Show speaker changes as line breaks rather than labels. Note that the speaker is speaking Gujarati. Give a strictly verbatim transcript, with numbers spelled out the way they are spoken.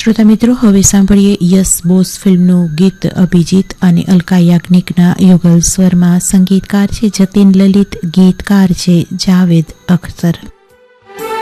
શ્રોતા મિત્રો, હવે સાંભળીએ યસ બોસ ફિલ્મનું ગીત. અભિજીત અને અલકા યાજ્ઞિકના યુગલ સ્વરમાં. સંગીતકાર છે જતીન લલિત, ગીતકાર છે જાવેદ અખ્તર.